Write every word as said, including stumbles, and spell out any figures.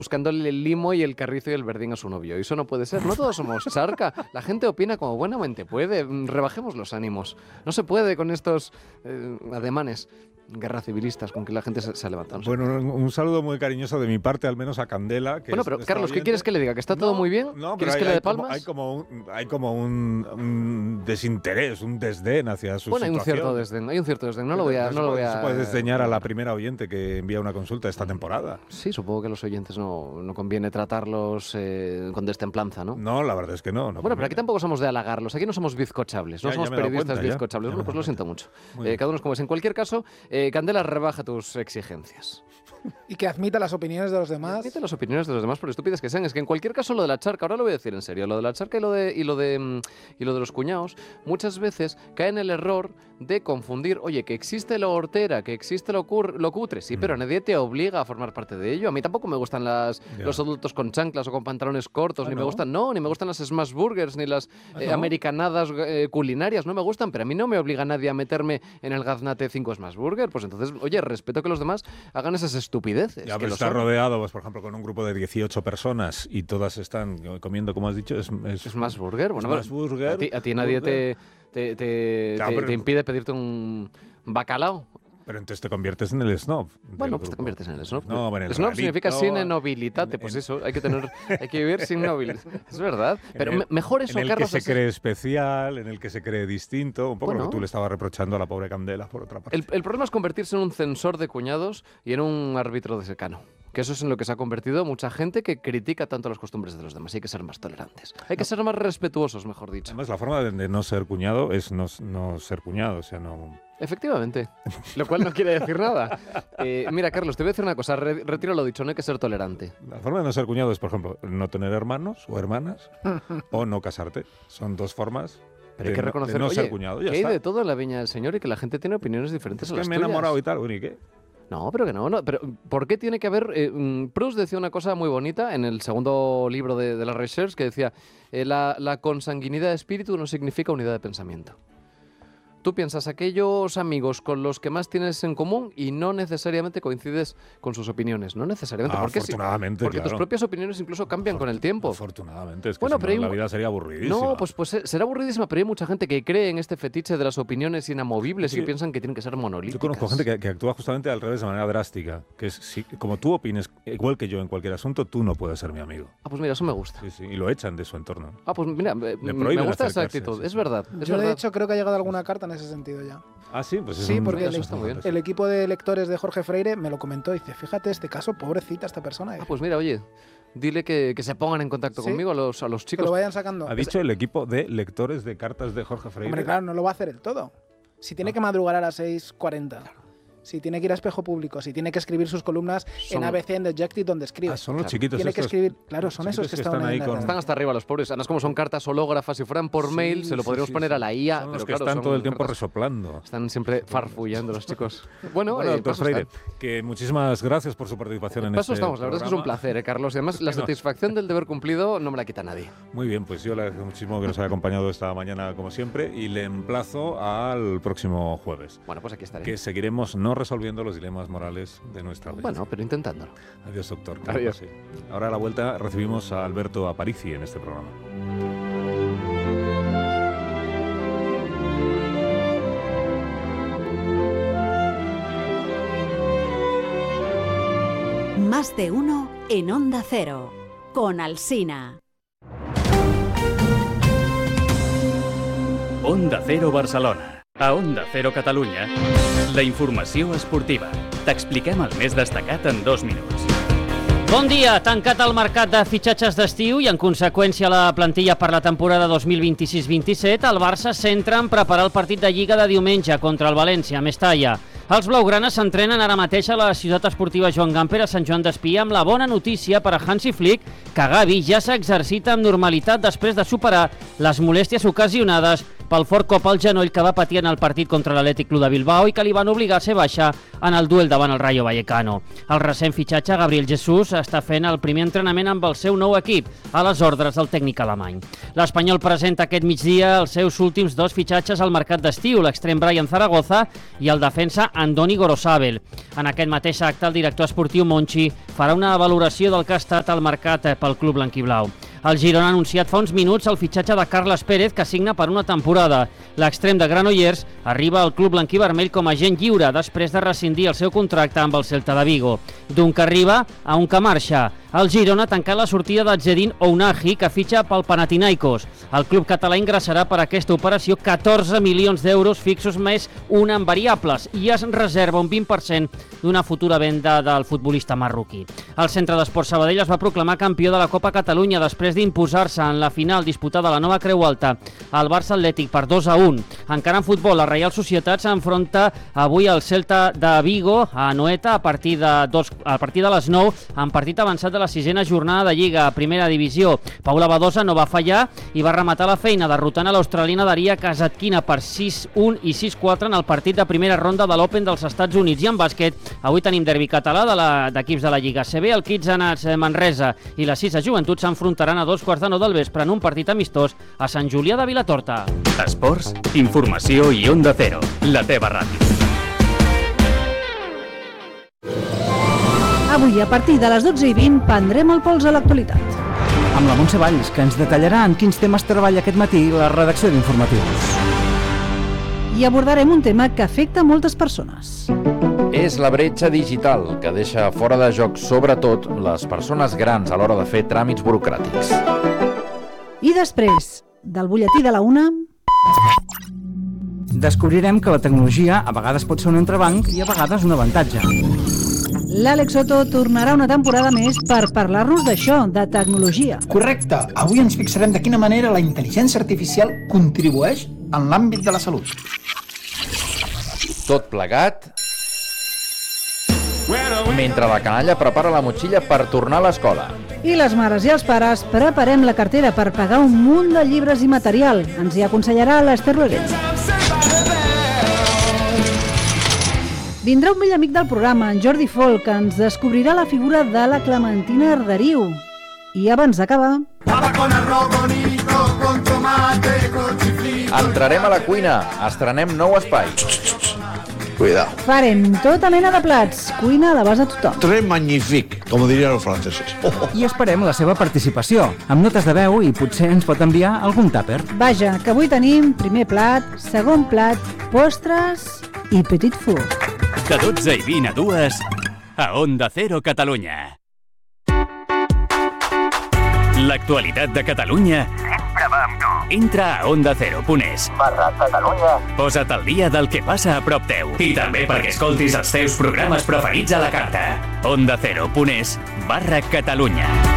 buscándole el limo y el carrizo y el verdín a su novio. Y eso no puede ser. No todos somos charca. La gente opina como buenamente puede. Rebajemos los ánimos. No se puede con estos eh, ademanes guerra civilistas con que la gente se, se ha levantado. Bueno, un, un saludo muy cariñoso de mi parte, al menos a Candela. Que bueno, pero es, Carlos, oyente. ¿qué quieres que le diga? ¿Que está no, todo muy bien? No, ¿Quieres hay, que le dé hay palmas? Como, hay como, un, hay como un, un desinterés, un desdén hacia su bueno, situación. Bueno, hay un cierto desdén, hay un cierto desdén. No lo voy a... No, no, lo voy a se puede desdeñar a la primera oyente que envía una consulta esta temporada. Sí, supongo que a los oyentes no, no conviene tratarlos eh, con destemplanza, ¿no? No, la verdad es que no. no bueno, conviene. pero aquí tampoco somos de halagarlos, aquí no somos bizcochables, no ya, somos ya periodistas cuenta, bizcochables. Ya, bueno, ya pues lo siento mucho. Eh, cada uno es como es. En cualquier caso, eh, Candela, rebaja tus exigencias. Y que admita las opiniones de los demás. Admite las opiniones de los demás, por estúpidas que sean. Es que en cualquier caso lo de la charca, ahora lo voy a decir en serio, lo de la charca y lo de, y lo de, y lo de los cuñados, muchas veces cae en el error de confundir, oye, que existe lo hortera, que existe lo, cur, lo cutre, sí, mm. pero nadie te obliga a formar parte de ello. A mí tampoco me gustan las, yeah. los adultos con chanclas o con pantalones cortos, ah, ni ¿no? me gustan, no, ni me gustan las smash burgers, ni las ah, eh, ¿no? americanadas eh, culinarias, no me gustan, pero a mí no me obliga nadie a meterme en el gaznate cinco smash burger. Pues entonces, oye, respeto que los demás hagan esas estupideces. Ya, que pero está rodeado, pues, por ejemplo, con un grupo de dieciocho personas y todas están comiendo, como has dicho, es, es, es más burger. Bueno, más burger. A ti, a ti nadie burger. te, te, te, claro, te, pero... te impide pedirte un bacalao. Pero entonces te conviertes en el snob. Bueno, pues te conviertes en el snob. No, bueno, el snob rarito, significa sin nobilitate, pues eso, hay que tener, hay que vivir sin nobilitate. Es verdad. Pero el, mejor eso, en el Carlos. que se así. cree especial, en el que se cree distinto, un poco bueno, lo que tú le estabas reprochando a la pobre Candela, por otra parte. El, el problema es convertirse en un censor de cuñados y en un árbitro de secano. Que eso es en lo que se ha convertido mucha gente que critica tanto las costumbres de los demás. Hay que ser más tolerantes. Hay que ser más respetuosos, mejor dicho. Además, la forma de no ser cuñado es no, no ser cuñado, o sea, no... Efectivamente, lo cual no quiere decir nada. Eh, mira, Carlos, te voy a decir una cosa, Re retiro lo dicho, no hay que ser tolerante. La forma de no ser cuñado es, por ejemplo, no tener hermanos o hermanas o no casarte. Son dos formas Pero hay que reconocer, de no oye, ser cuñado. Ya que está. hay de todo en la viña del Señor y que la gente tiene opiniones diferentes es a que las me he tuyas. enamorado y tal, bueno, ¿y qué? No, pero que no, no. Pero ¿por qué tiene que haber...? Eh, Proust decía una cosa muy bonita en el segundo libro de, de la Recherche, que decía eh, la, la consanguinidad de espíritu no significa unidad de pensamiento. Tú piensas aquellos amigos con los que más tienes en común y no necesariamente coincides con sus opiniones. No necesariamente. Ah, porque afortunadamente, sí, Porque claro. tus propias opiniones incluso cambian con el tiempo. Afortunadamente. Es que bueno, si pero no, hay... la vida sería aburridísima. No, pues, pues será aburridísima, pero hay mucha gente que cree en este fetiche de las opiniones inamovibles sí. y que piensan que tienen que ser monolíticas. Yo conozco gente que, que actúa justamente al revés, de manera drástica. Que es, si, como tú opines igual que yo en cualquier asunto, tú no puedes ser mi amigo. Ah, pues mira, eso me gusta. Sí, sí, y lo echan de su entorno. Ah, pues mira, me gusta esa actitud. Sí, es verdad. Es yo, verdad. de hecho, creo que ha llegado alguna carta en ese sentido ya. Ah, sí, pues es sí, un... porque eso el, está muy bien. el equipo de lectores de Jorge Freire me lo comentó y dice, fíjate este caso, pobrecita esta persona. Ah, pues mira, oye, dile que, que se pongan en contacto ¿Sí? conmigo a los, a los chicos. Que lo vayan sacando. Ha dicho el equipo de lectores de cartas de Jorge Freire. Hombre, claro, no lo va a hacer el todo. Si tiene ah. que madrugar a las seis cuarenta. Si tiene que ir a Espejo Público, si tiene que escribir sus columnas son... en A B C en The Objective donde escribe. Ah, son los claro. chiquitos Tiene estos, que escribir, claro, son esos que, que están ahí con... Están hasta arriba los pobres. Además, como son cartas hológrafas, si fueran por sí, mail, se lo podríamos sí, poner sí. a la I A. Son pero los que claro, están son todo el tiempo cartas... resoplando. Están siempre farfullando los chicos. Bueno, bueno eh, doctor Freire, que muchísimas gracias por su participación en paso este estamos, la verdad programa. es que es un placer, ¿eh, Carlos? Y además, es la satisfacción no. del deber cumplido no me la quita nadie. Muy bien, pues yo le agradezco muchísimo que nos haya acompañado esta mañana, como siempre, y le emplazo al próximo jueves. Bueno, pues aquí estaré. Que seguiremos no resolviendo los dilemas morales de nuestra audiencia. Bueno, pero intentándolo. Adiós, doctor. Adiós. Sí. Ahora a la vuelta recibimos a Alberto Aparici en este programa. Más de uno en Onda Cero, con Alsina. Onda Cero Barcelona. A Onda Cero Catalunya, la informació esportiva. T'expliquem el més destacat en dos minuts. Bon dia, tancat el mercat de fitxatges d'estiu i en conseqüència la plantilla per la temporada dos mil vint-i-sis vint-i-set, el Barça centra en preparar el partit de Lliga de diumenge contra el València a Mestalla. Els blaugranes s'entrenen ara mateix a la ciutat esportiva Joan Gamper a Sant Joan d'Espí amb la bona notícia per a Hansi Flick que Gavi ja s'exercita amb normalitat després de superar les molèsties ocasionades pel fort cop al genoll que va patir en el partit contra l'Atlètic Club de Bilbao i que li van obligar a ser baixa en el duel davant el Rayo Vallecano. El recent fitxatge, Gabriel Jesús, està fent el primer entrenament amb el seu nou equip, a les ordres del tècnic alemany. L'Espanyol presenta aquest migdia els seus últims dos fitxatges al mercat d'estiu, l'extrem Brian Zaragoza i el defensa Andoni Gorosabel. En aquest mateix acte, el director esportiu Monchi farà una valoració del que ha estat el mercat pel club blanquiblau. El Girona ha anunciat fa uns minuts el fitxatge de Carles Pérez, que signa per una temporada. L'extrem de Granollers arriba al club blanquivermell com a agent lliure després de rescindir el seu contracte amb el Celta de Vigo. D'un que arriba a un que marxa. El Girona ha tancat la sortida d'Azzedine Ounahi, que fitxa pel Panathinaikos. El club català ingressarà per aquesta operació catorze milions d'euros fixos més una en variables i es reserva un vint per cent d'una futura venda del futbolista marroquí. El Centre d'Esports Sabadell es va proclamar campió de la Copa Catalunya després d'imposar-se en la final disputada a la Nova Creu Alta al Barça Atlètic per dos a un. Encara en futbol, la Reial Societat s'enfronta avui al Celta de Vigo a Anoeta a partir de, dos, a partir de les nou en partit avançat de la sisena jornada de Lliga a Primera Divisió. Paula Badosa no va fallar i va rematar la feina derrotant a l'australiana Daria Kasatkina per sis un i sis quatre en el partit de primera ronda de l'Open dels Estats Units. I en bàsquet, avui tenim derbi català d'equips de, de la Lliga A C B. El Kids Anats Manresa i la Sisa Joventut s'enfrontaran a dos quarts de nou del vespre en un partit amistós a Sant Julià de Vilatorta. Esports, informació i Onda Cero, la teva ràdio. Avui, a partir de les dotze i vint, prendrem el pols a l'actualitat. Amb la Montse Valls, que ens detallarà en quins temes treballa aquest matí la redacció d'Informatius. I abordarem un tema que afecta moltes persones. És la bretxa digital, que deixa fora de joc, sobretot, les persones grans a l'hora de fer tràmits burocràtics. I després, del butlletí de la una... Descobrirem que la tecnologia a vegades pot ser un entrebanc i a vegades un avantatge. L'Àlex Soto tornarà una temporada més per parlar-nos d'això, de tecnologia. Correcte. Avui ens fixarem de quina manera la intel·ligència artificial contribueix en l'àmbit de la salut. Tot plegat mentre la canalla prepara la motxilla per tornar a l'escola. I les mares i els pares preparem la cartera per pagar un munt de llibres i material. Ens hi aconsellarà l'Ester Loret. Vindrà un vell amic del programa, en Jordi Folk, que ens descobrirà la figura de la Clementina Arderiu. I abans d'acabar... Entrarem a la cuina, estrenem nou espai. Cuidado. Farem tota mena de plats, cuina a l'abast de tothom. Très magnifique, com dirien els francesos. Oh. I esperem la seva participació, amb notes de veu i potser ens pot enviar algun tàper. Vaja, que avui tenim primer plat, segon plat, postres i petit four. De dotze i vint a dues, a Onda Cero Catalunya. L'actualitat de Catalunya sempre va amb tu. Entra a onda cero punt es barra Catalunya. Posa't al dia del que passa a prop teu. I també perquè escoltis els teus programes preferits a la carta. onda cero punt es barra Catalunya.